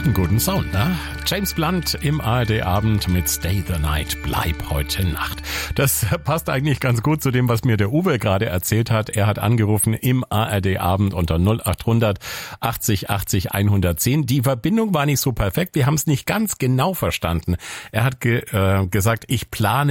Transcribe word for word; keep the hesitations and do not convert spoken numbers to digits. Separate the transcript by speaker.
Speaker 1: einen guten Sound, ne? James Blunt im A R D-Abend mit Stay the Night, bleib heute Nacht. Das passt eigentlich ganz gut zu dem, was mir der Uwe gerade erzählt hat. Er hat angerufen im A R D-Abend unter null acht hundert achtzig achtzig hundertzehn. Die Verbindung war nicht so perfekt, wir haben es nicht ganz genau verstanden. Er hat ge- äh, gesagt, ich plane